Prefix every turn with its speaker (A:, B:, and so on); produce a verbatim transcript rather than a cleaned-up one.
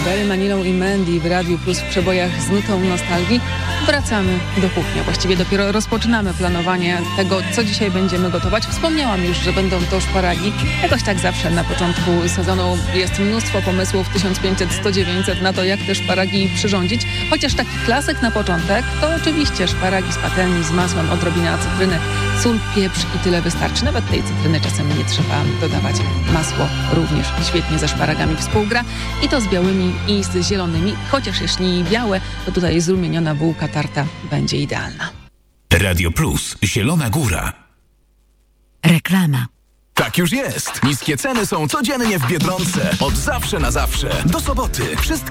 A: Barry Manilow i Mandy w Radiu Plus w przebojach z nutą nostalgii. Wracamy do kuchni. Właściwie dopiero rozpoczynamy planowanie tego, co dzisiaj będziemy gotować. Wspomniałam już, że będą to szparagi. Jakoś tak zawsze na początku sezonu jest mnóstwo pomysłów tysiąc pięćset sto dziewięćset na to, jak te szparagi przyrządzić. Chociaż taki klasyk na początek to oczywiście szparagi z patelni z masłem, odrobina cytryny, sól, pieprz i tyle wystarczy. Nawet tej cytryny czasem nie trzeba dodawać. Masło również świetnie ze szparagami współgra i to z białymi i z zielonymi. Chociaż jeśli białe, to tutaj zrumieniona bułka tarta będzie idealna.
B: Radio Plus, Zielona Góra.
C: Reklama.
D: Tak już jest. Niskie ceny są codziennie w Biedronce. Od zawsze na zawsze. Do soboty. Wszystkie